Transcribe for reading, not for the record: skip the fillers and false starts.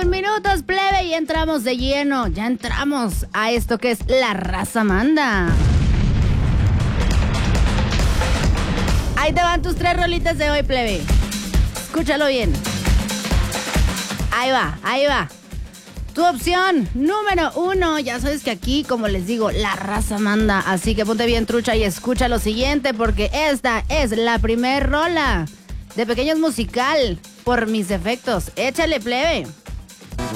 minutos, plebe, y entramos de lleno. Ya entramos a esto que es La Raza Manda. Ahí te van tus 3 rolitas de hoy, plebe. Escúchalo bien. Ahí va. Tu opción número 1, ya sabes que aquí, como les digo, la raza manda. Así que ponte bien trucha y escucha lo siguiente, porque esta es la primer rola de Pequeños Musical por Mis Defectos. Échale, plebe.